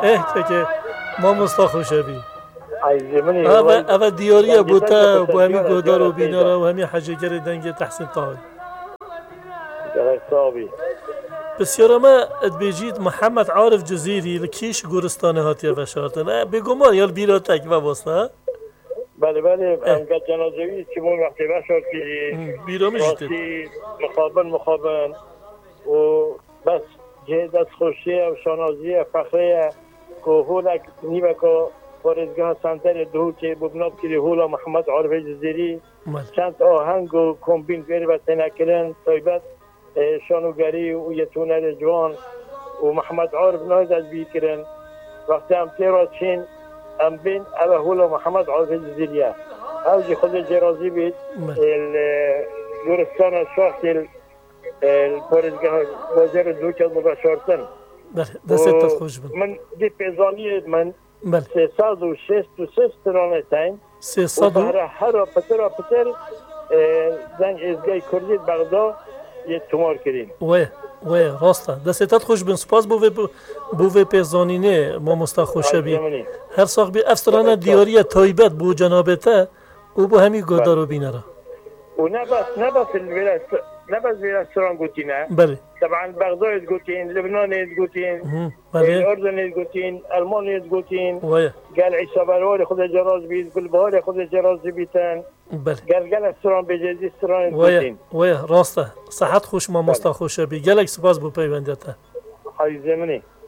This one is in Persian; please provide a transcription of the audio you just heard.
که ما مستخوشبی عزیزمنی اول دیاریه بوده با همین گودار و بینارا و همین حجگر دنگ تحسین تاوی صابی بسیار ما ادبیجید محمد عارف جزیری لکیش گورستان هاتیه و شارتن بگمان یا بیرا تک و باسته بله بله امگه جنازوی که مون وقتی بشار که بیرا میشید مخابن و بس جه دست خوشیه و شانازیه فخریه که هولک نیمه که پارزگاه سنتر دو که ببناب کلی هولا محمد عارف جزیری چند آهنگ و کمبین گری و تنکلن طایبت شانوگری و یتونه جوان و محمد عارف ناید از بیکرن وقتی هم تیرا چین ام بین اوه هولا محمد عارف جزیریه اوجی خود جرازی بید گورستان شاخت الپارزگاه وزیر دو که مباشرتن دستت خوش بند من دی پیزانی من 366 ترانه تایم 300 و هر پتر زنگ ازگاه کردی بغداد یه تومار کردیم وای راسته دستت خوش بند سپاس بو پیزانینه ما مستخوشه بی هر ساق بی افسرانه دیاری طایبت بو جنابته او بو همی گودارو بینره و نه بس ویرستران گوتینه بله طبعا بغداد گوتین لبنان گوتین بله اردن گوتین آلمان گوتین وای قال عيسى بروار خود جراز بيت كل بهار خود جراز بيتن بله قال استران بجدي استران وای راسته صحت خوش ما مستخوشه بی گلک سپاس بو پیوندته حای زمینی